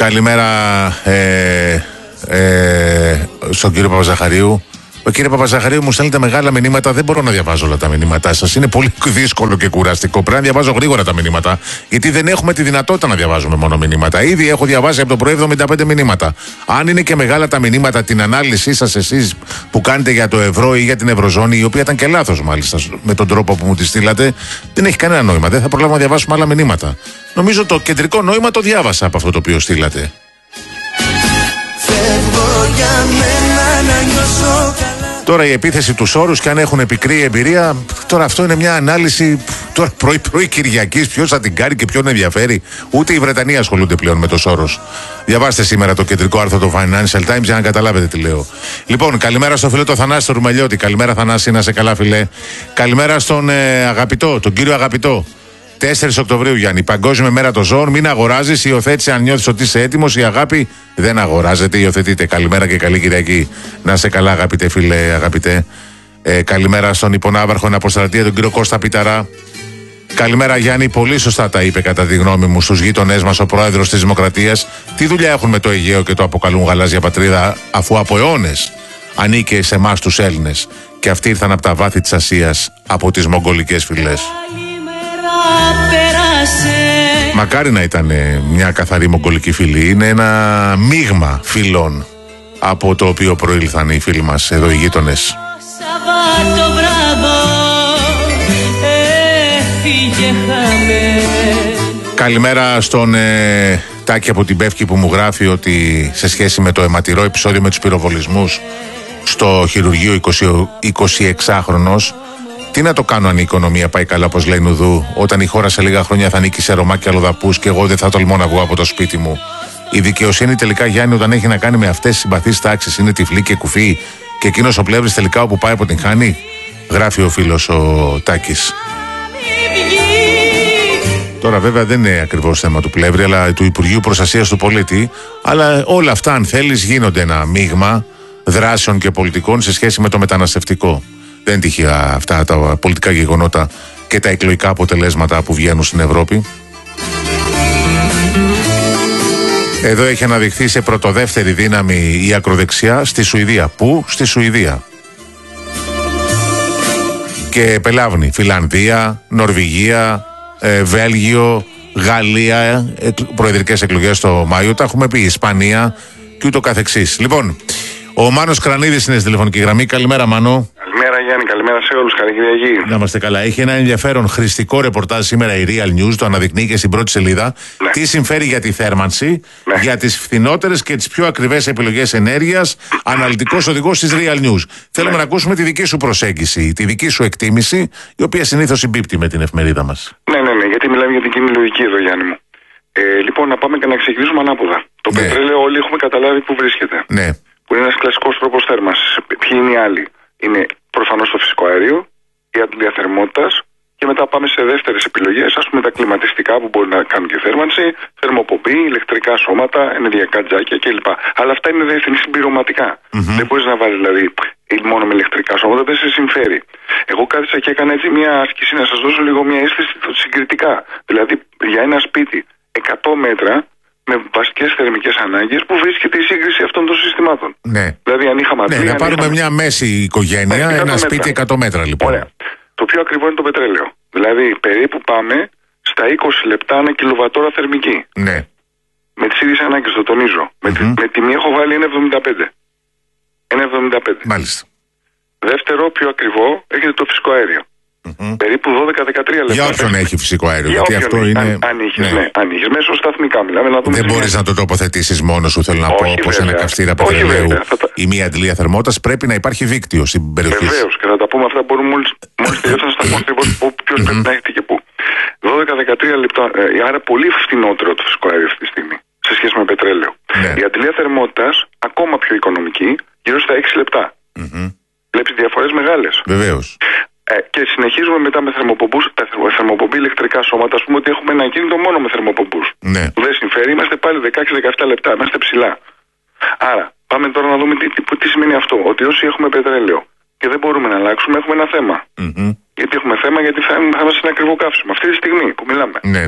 Καλημέρα στον κύριο Παπαζαχαρίου. Κύριε Παπαζαχαρίου, μου στέλνετε μεγάλα μηνύματα. Δεν μπορώ να διαβάζω όλα τα μηνύματά σας. Είναι πολύ δύσκολο και κουραστικό. Πρέπει να διαβάζω γρήγορα τα μηνύματα, γιατί δεν έχουμε τη δυνατότητα να διαβάζουμε μόνο μηνύματα. Ήδη έχω διαβάσει από το πρωί 75 μηνύματα. Αν είναι και μεγάλα τα μηνύματα, την ανάλυση σας εσείς που κάνετε για το ευρώ ή για την ευρωζώνη, η οποία ήταν και λάθος μάλιστα με τον τρόπο που μου τη στείλατε, δεν έχει κανένα νόημα. Δεν θα προλάβω να διαβάσουμε άλλα μηνύματα. Νομίζω το κεντρικό νόημα το διάβασα από αυτό το οποίο στείλατε. Τώρα η επίθεση τους όρους και αν έχουν πικρή εμπειρία, τώρα αυτό είναι μια ανάλυση τώρα πρωί Κυριακής. Ποιος θα την κάνει και ποιον ενδιαφέρει. Ούτε οι Βρετανοί ασχολούνται πλέον με τους όρους. Διαβάστε σήμερα το κεντρικό άρθρο του Financial Times για να καταλάβετε τι λέω. Λοιπόν, καλημέρα στο φίλο το Θανάση το Ρουμελιώτη. Καλημέρα Θανάση, να σε καλά φιλέ. Καλημέρα στον αγαπητό, τον κύριο Αγαπητό. 4 Οκτωβρίου, Γιάννη, Παγκόσμια Μέρα των Ζώων. Μην αγοράζεις, υιοθέτησε αν νιώθεις ότι είσαι έτοιμος. Η αγάπη δεν αγοράζεται, υιοθετείται. Καλημέρα και καλή Κυριακή. Να είσαι καλά, αγαπητέ φίλε, αγαπητέ. Καλημέρα στον υπονάβαρχο Αποστρατεία, τον κύριο Κώστα Πιταρά. Καλημέρα, Γιάννη. Πολύ σωστά τα είπε, κατά τη γνώμη μου, στους γείτονές μας ο πρόεδρος της Δημοκρατίας. Τι δουλειά έχουν με το Αιγαίο και το αποκαλούν γαλάζια πατρίδα, αφού από αιώνες ανήκε σε εμάς τους Έλληνες. Και αυτοί ήρθαν από τα βάθη της Ασίας, από τις μογγολικές φυλές. Μακάρι να ήταν μια καθαρή μογγολική φυλή. Είναι ένα μείγμα φυλών από το οποίο προήλθαν οι φίλοι μας εδώ, οι γείτονες. Καλημέρα στον Τάκη από την Πεύκη που μου γράφει ότι σε σχέση με το αιματηρό επεισόδιο με τους πυροβολισμούς στο χειρουργείο 26χρονος, τι να το κάνω αν η οικονομία πάει καλά, όπως λέει Νουδού, όταν η χώρα σε λίγα χρόνια θα νίκει σε Ρωμά και αλλοδαπούς και εγώ δεν θα τολμώ να βγω από το σπίτι μου. Η δικαιοσύνη τελικά, Γιάννη, όταν έχει να κάνει με αυτές τις συμπαθείς τάξεις, είναι τυφλή και κουφή και εκείνος ο Πλεύρης τελικά όπου πάει αποτυγχάνει, γράφει ο φίλος ο Τάκης. Τώρα βέβαια δεν είναι ακριβώς θέμα του Πλεύρη, αλλά του Υπουργείου Προστασίας του Πολίτη, αλλά όλα αυτά αν θέλεις γίνονται ένα μείγμα δράσεων και πολιτικών σε σχέση με το μεταναστευτικό. Δεν είναι τυχαία αυτά τα πολιτικά γεγονότα και τα εκλογικά αποτελέσματα που βγαίνουν στην Ευρώπη. Εδώ έχει αναδειχθεί σε πρωτοδεύτερη δύναμη η ακροδεξιά στη Σουηδία. Πού? Στη Σουηδία. Και πελάβνει Φιλανδία, Νορβηγία, Βέλγιο, Γαλλία, προεδρικές εκλογές το Μάιο. Τα έχουμε πει, Ισπανία και ούτω καθεξής. Λοιπόν, ο Μάνος Κρανίδης είναι στη τηλεφωνική γραμμή. Καλημέρα, Μάνο. Καλημέρα, Γιάννη, καλημέρα σε όλους. Καλή Κυριακή. Να είμαστε καλά. Έχει ένα ενδιαφέρον χρηστικό ρεπορτάζ σήμερα η Real News, το αναδεικνύει και στην πρώτη σελίδα. Ναι. Τι συμφέρει για τη θέρμανση, ναι, για τις φθηνότερες και τις πιο ακριβές επιλογές ενέργειας. Αναλυτικός οδηγός της Real News. Θέλουμε να ακούσουμε τη δική σου προσέγγιση, τη δική σου εκτίμηση, η οποία συνήθως συμπίπτει με την εφημερίδα μας. Ναι, γιατί μιλάμε για την κοινή λογική εδώ, Γιάννη μου. Λοιπόν, να πάμε και να ξεκινήσουμε ανάποδα. Το πετρέλαιο όλοι έχουμε καταλάβει που βρίσκεται. Ναι. Που είναι ένας κλασικός τρόπος θέρμανσης. Ποιοι είναι οι άλλοι? Είναι προφανώς το φυσικό αέριο, η αντλία θερμότητας και μετά πάμε σε δεύτερες επιλογές, ας πούμε τα κλιματιστικά που μπορεί να κάνουν και θέρμανση, θερμοπομπή, ηλεκτρικά σώματα, ενεργειακά τζάκια κλπ. Αλλά αυτά είναι διεθνή συμπληρωματικά. Δεν μπορείς να βάλεις δηλαδή μόνο με ηλεκτρικά σώματα, δεν σε συμφέρει. Εγώ κάθισα και έκανα έτσι μια άσκηση να σας δώσω λίγο μια αίσθηση συγκριτικά. Δηλαδή για ένα σπίτι 100 μέτρα με βασικές θερμικές ανάγκες που βρίσκεται η σύγκριση αυτών των συστημάτων. Ναι. Δηλαδή αν είχαμε να πάρουμε μια μέση οικογένεια, ένα σπίτι 100 μέτρα λοιπόν. Ωραία. Το πιο ακριβό είναι το πετρέλαιο. Δηλαδή περίπου πάμε στα 20 λεπτά ανά κιλοβατόρα θερμική. Ναι. Με τις ίδιες ανάγκες, το τονίζω. Με τιμή έχω βάλει 1,75. 1,75. Μάλιστα. Δεύτερο, πιο ακριβό, έχετε το φυσικό αέριο. Περίπου 12-13 λεπτά. Για όποιον έχει φυσικό αέριο. Γιατί αυτό είναι. Αν είχες μέσω σταθμικά, μιλάμε να δούμε. Δεν μπορείς να το τοποθετήσεις μόνος σου, θέλω να πω, όπως ένα καυστήρα πετρελαίου ή μια αντλία θερμότητας. Πρέπει να υπάρχει δίκτυο στην περιοχή. Βεβαίως, και θα τα πούμε αυτά που μπορούμε μόλις τελειώσουμε να σταθμό ακριβώς ποιος πρέπει να έχετε και πού. 12-13 λεπτά. Άρα πολύ φθηνότερο το φυσικό αέριο αυτή τη στιγμή σε σχέση με πετρέλαιο. Η αντλία θερμότητας ακόμα πιο οικονομική, γύρω στα 6 λεπτά. Βλέπεις διαφορές μεγάλες. Βεβαίως. Και συνεχίζουμε μετά με θερμοπομπούς, τα θερμοπομπή ηλεκτρικά σώματα. Ας πούμε ότι έχουμε ένα κίνητο μόνο με θερμοπομπούς. Ναι. Που δεν συμφέρει, είμαστε πάλι 16-17 λεπτά, είμαστε ψηλά. Άρα, πάμε τώρα να δούμε τι σημαίνει αυτό. Ότι όσοι έχουμε πετρέλαιο και δεν μπορούμε να αλλάξουμε, έχουμε ένα θέμα. Γιατί έχουμε θέμα, γιατί θα μας είναι ακριβό καύσιμο αυτή τη στιγμή που μιλάμε. Ναι.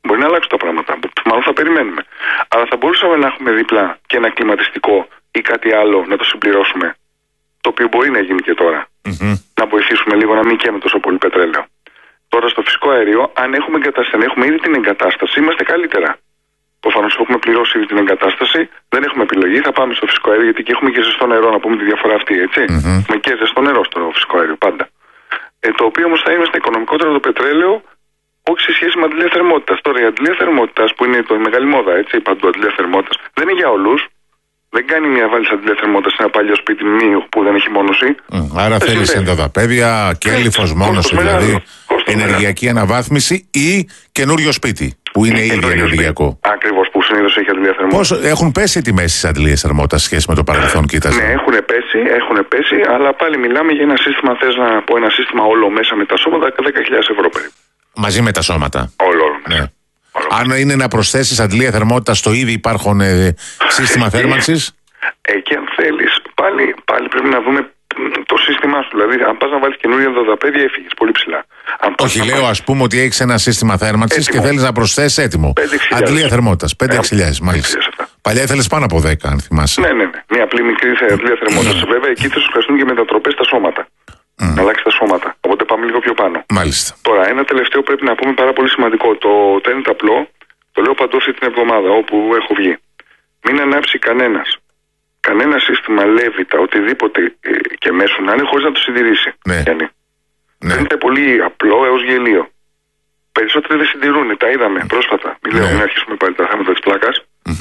Μπορεί να αλλάξουν τα πράγματα. Μάλλον θα περιμένουμε. Αλλά θα μπορούσαμε να έχουμε δίπλα και ένα κλιματιστικό ή κάτι άλλο να το συμπληρώσουμε. Το οποίο μπορεί να γίνει και τώρα. Να βοηθήσουμε λίγο να μην καίμε τόσο πολύ πετρέλαιο. Τώρα στο φυσικό αέριο, αν έχουμε ήδη την εγκατάσταση, είμαστε καλύτερα. Προφανώς έχουμε πληρώσει ήδη την εγκατάσταση, δεν έχουμε επιλογή, θα πάμε στο φυσικό αέριο γιατί εκεί έχουμε και ζεστό νερό, να πούμε τη διαφορά αυτή, έτσι. Έχουμε και ζεστό νερό στο φυσικό αέριο πάντα. Το οποίο όμως θα είναι στα οικονομικότερο το πετρέλαιο, όχι σε σχέση με αντλία θερμότητας. Τώρα η αντλία θερμότητας που είναι η μεγάλη μόδα, έτσι, παντού αντλία θερμότητας, δεν είναι για όλους. Δεν κάνει μια βάλισσα αντλία θερμότητας σε ένα παλιό σπίτι που δεν έχει μόνωση. Άρα θέλει ενδοδαπέδια, κέλυφος, μόνωση δηλαδή, ενεργειακή αναβάθμιση ή καινούριο σπίτι που είναι ήδη ενεργειακό. Ακριβώς, που συνήθως έχει αντλία θερμότητας. Πώς έχουν πέσει οι τιμές στις αντλίες θερμότητας σε σχέση με το παρελθόν, κοίταζε? Ναι, έχουν πέσει, αλλά πάλι μιλάμε για ένα σύστημα, θες να πω ένα σύστημα όλο μέσα με τα σώματα, 10.000 ευρώ περίπου. Μαζί με τα σώματα. Όλο. Ναι. Αν είναι να προσθέσεις αντλία θερμότητας στο ήδη υπάρχον σύστημα θέρμανσης. Και αν θέλεις, πάλι πρέπει να δούμε το σύστημά σου. Δηλαδή, αν πας να βάλεις καινούργια ενδοδαπέδια, έφυγες πολύ ψηλά. Όχι, λέω ας πούμε ότι έχεις ένα σύστημα θέρμανσης και θέλεις να προσθέσεις έτοιμο. Αντλία θερμότητας, 5.000 μάλιστα. Παλιά ήθελες πάνω από 10, αν θυμάσαι. Ναι. Μια απλή μικρή αντλία θερμότητας. Βέβαια, εκεί θα σου χρειαστούν και μετατροπές στα σώματα. Να αλλάξει τα σώματα. Οπότε πάμε λίγο πιο πάνω. Μάλιστα. Τώρα, ένα τελευταίο πρέπει να πούμε πάρα πολύ σημαντικό. Το τέντε απλό, το λέω παντού αυτή την εβδομάδα όπου έχω βγει. Μην ανάψει κανένα σύστημα Λέβητα, οτιδήποτε και μέσου να είναι, χωρίς να το συντηρήσει. Ναι. Είναι πολύ απλό έως γελίο. Περισσότεροι δεν συντηρούν, τα είδαμε πρόσφατα. Μην αρχίσουμε πάλι τα θέματα της πλάκας.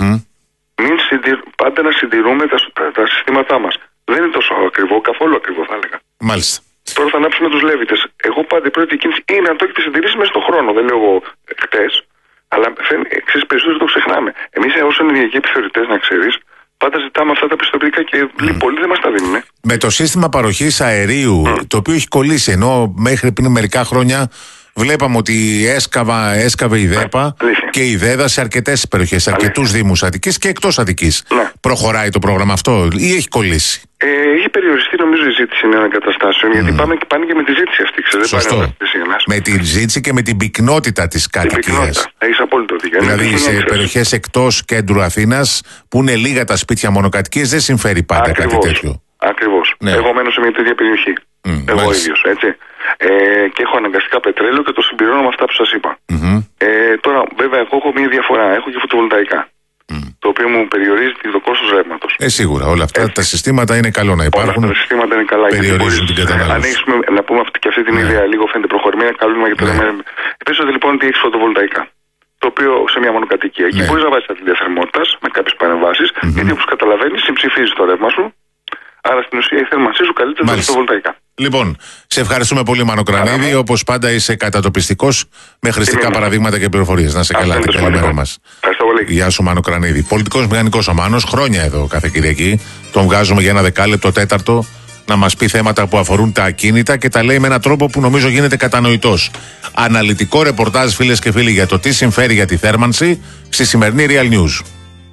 Πάντα να συντηρούμε τα συστήματά μας. Δεν είναι τόσο ακριβό, καθόλου ακριβό θα έλεγα. Μάλιστα. Τώρα θα ανάψουμε τους Λέβητες. Εγώ πάντα η πρώτη κίνηση είναι να το έχετε συντηρήσει μέσα στον χρόνο. Δεν λέω εγώ χτες, αλλά ξέρεις, περισσότερο το ξεχνάμε. Εμείς ως ενεργειακοί επιθεωρητές, να ξέρεις, πάντα ζητάμε αυτά τα πιστοποιητικά και πολλοί δεν μας τα δίνουν. Με το σύστημα παροχής αερίου, το οποίο έχει κολλήσει, ενώ μέχρι πριν μερικά χρόνια βλέπαμε ότι έσκαβε η ΔΕΠΑ και η ΔΕΔΑ σε αρκετές περιοχές, σε αρκετούς δήμους Αττικής και εκτός Αττικής. Ναι. Προχωράει το πρόγραμμα αυτό ή έχει κολλήσει? Έχει περιοριστεί νομίζω η ζήτηση νέων εγκαταστάσεων, γιατί πάνε και με τη ζήτηση αυτή. Σωστό. Με τη ζήτηση και με την πυκνότητα της κατοικίας. Έχεις απόλυτο δίκιο. Δηλαδή σε περιοχές εκτός κέντρου Αθήνας, που είναι λίγα τα σπίτια μονοκατοικίες, δεν συμφέρει πάντα κάτι τέτοιο. Ακριβώς. Ναι. Εγώ μένω σε μια τέτοια περιοχή. Εγώ ίδιος, έτσι. Και έχω αναγκαστικά πετρέλαιο και το συμπληρώνω με αυτά που σας είπα. Τώρα, βέβαια, εγώ έχω μια διαφορά. Έχω και φωτοβολταϊκά. Το οποίο μου περιορίζει το κόστος ρεύματος. Σίγουρα. Όλα αυτά τα συστήματα είναι καλό να υπάρχουν. Όλα αυτά τα συστήματα είναι καλά. Περιορίζουν την κατανάλωση. Αν έχεις, να πούμε και αυτή την ιδέα, λίγο φαίνεται προχωρημένα, καλό για το ρεύμα. Πες ότι λοιπόν ότι έχεις φωτοβολταϊκά. Το οποίο σε μια μονοκατοικία. Εκεί μπορείς να βάζεις αντλία θερμότητας με κάποιες παρεμβάσεις, γιατί όπως καταλαβαίνεις, συμψηφίζει το ρεύμα σου. Άρα στην ουσία η θέρμανσή σου καλύπτεται τα φωτοβολταϊκά. Λοιπόν, σε ευχαριστούμε πολύ, Μάνο Κρανίδη. Όπως πάντα είσαι κατατοπιστικός με χρηστικά παραδείγματα και πληροφορίες. Να σε καλά, την καλημέρα μας. Γεια σου, Μάνο Κρανίδη. Πολιτικός μηχανικός ο Μάνος, χρόνια εδώ κάθε Κυριακή. Τον βγάζουμε για ένα δεκάλεπτο, τέταρτο, να μας πει θέματα που αφορούν τα ακίνητα και τα λέει με έναν τρόπο που νομίζω γίνεται κατανοητός. Αναλυτικό ρεπορτάζ, φίλες και φίλοι, για το τι συμφέρει για τη θέρμανση στη σημερινή Real News.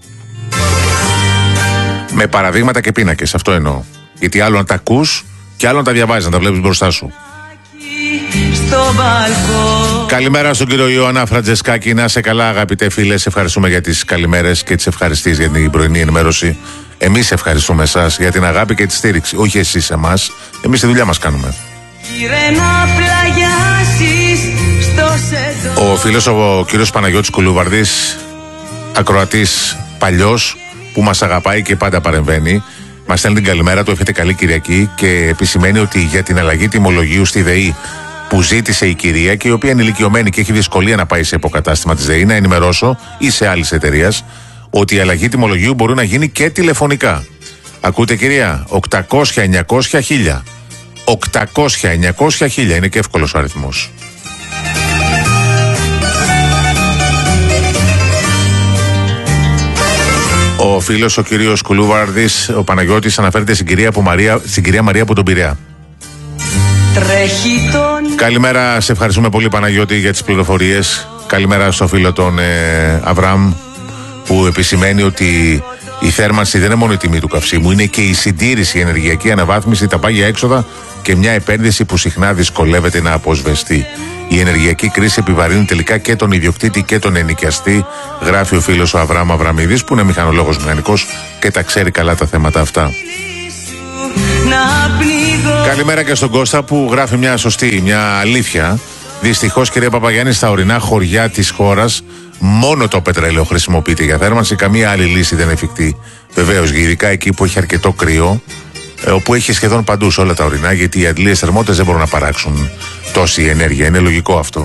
Με παραδείγματα και πίνακες, αυτό εννοώ. Γιατί άλλο να τα ακούς και άλλο να τα διαβάζεις, να τα βλέπεις μπροστά σου. Καλημέρα στον κύριο Ιωάννα Φραντζεσκάκη. Να σε καλά, αγαπητέ φίλε. Σε ευχαριστούμε για τις καλημέρες και τις ευχαριστίες για την πρωινή ενημέρωση. Εμείς ευχαριστούμε εσάς για την αγάπη και τη στήριξη. Όχι εσείς εμάς. Εμείς τη δουλειά μας κάνουμε. Ο φίλος ο κύριος Παναγιώτης Κουλούβαρδης, ακροατής παλιός, που μας αγαπάει και πάντα παρεμβαίνει, μας στέλνει την καλημέρα του, εύχεται καλή Κυριακή και επισημαίνει ότι για την αλλαγή τιμολογίου στη ΔΕΗ που ζήτησε η κυρία και η οποία είναι ηλικιωμένη και έχει δυσκολία να πάει σε υποκατάστημα της ΔΕΗ, να ενημερώσω ή σε άλλη εταιρεία ότι η αλλαγή τιμολογίου μπορεί να γίνει και τηλεφωνικά. Ακούτε, κυρία? 800-900-1000. 800-900-1000 είναι και εύκολος ο αριθμός. Ο φίλος ο κύριος Κουλούβαρδης, ο Παναγιώτης, αναφέρεται στην κυρία Μαρία από τον Πειραιά. Καλημέρα, σε ευχαριστούμε πολύ, Παναγιώτη, για τις πληροφορίες. Καλημέρα στο φίλο τον Αβραάμ, που επισημαίνει ότι η θέρμανση δεν είναι μόνο η τιμή του καυσίμου, είναι και η συντήρηση, η ενεργειακή αναβάθμιση, τα πάγια έξοδα και μια επένδυση που συχνά δυσκολεύεται να αποσβεστεί. Η ενεργειακή κρίση επιβαρύνει τελικά και τον ιδιοκτήτη και τον ενοικιαστή, γράφει ο φίλος ο Αβραάμ Αβραμίδης, που είναι μηχανολόγος μηχανικός και τα ξέρει καλά τα θέματα αυτά. Καλημέρα και στον Κώστα που γράφει μια σωστή, μια αλήθεια. Δυστυχώς, κυρία Παπαγιάννη, στα ορεινά χωριά της χώρας μόνο το πετρέλαιο χρησιμοποιείται για θέρμανση, καμία άλλη λύση δεν είναι εφικτή. Βεβαίως, ειδικά εκεί που έχει αρκετό κρύο, όπου έχει σχεδόν παντού σε όλα τα ορεινά, γιατί οι αντλίες θερμότητας δεν μπορούν να παράξουν τόση ενέργεια. Είναι λογικό αυτό.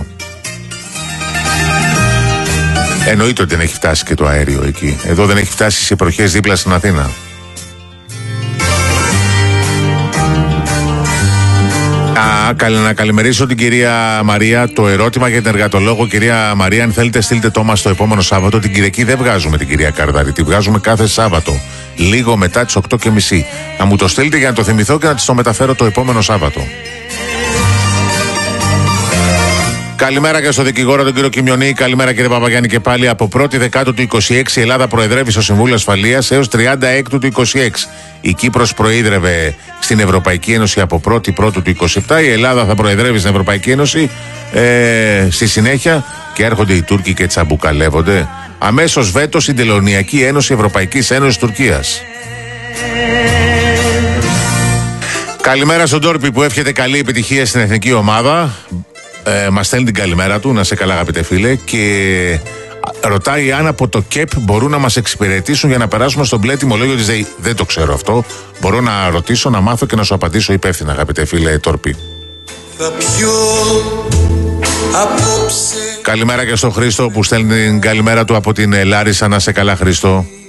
Εννοείται ότι δεν έχει φτάσει και το αέριο εκεί. Εδώ δεν έχει φτάσει σε επαρχίες δίπλα στην Αθήνα. Να καλημερίσω την κυρία Μαρία. Το ερώτημα για την εργατολόγο, κυρία Μαρία, αν θέλετε στείλτε το μας το επόμενο Σάββατο. Την Κυριακή δεν βγάζουμε την κυρία Καρδάρη, τη βγάζουμε κάθε Σάββατο, λίγο μετά τις 8:30. Να μου το στείλετε για να το θυμηθώ και να της το μεταφέρω το επόμενο Σάββατο. Καλημέρα και στο δικηγόρο τον κύριο Κιμιονή. Καλημέρα κύριε Παπαγιάννη και πάλι. Από 1η Δεκάτου του 26 η Ελλάδα προεδρεύει στο Συμβούλιο Ασφαλείας έως 36 του 26. Η Κύπρος προείδρευε στην Ευρωπαϊκή Ένωση από 1η Πρώτου του 27. Η Ελλάδα θα προεδρεύει στην Ευρωπαϊκή Ένωση στη συνέχεια και έρχονται οι Τούρκοι και τσαμπουκαλεύονται. Αμέσως βέτο στην Τελωνειακή Ένωση Ευρωπαϊκής Ένωσης Τουρκίας. Καλημέρα στον Τόρπι που εύχεται καλή επιτυχία στην εθνική ομάδα. Μας στέλνει την καλημέρα του, να σε καλά αγαπητέ φίλε, και ρωτάει αν από το ΚΕΠ μπορούν να μας εξυπηρετήσουν για να περάσουμε στον μπλε τιμολόγιο της ΔΕΗ. Δεν το ξέρω αυτό. Μπορώ να ρωτήσω, να μάθω και να σου απαντήσω υπεύθυνα, αγαπητέ φίλε Τόρπι. Καλημέρα και στον Χρήστο που στέλνει την καλημέρα του από την Λάρισα. Να σε καλά, Χρήστο.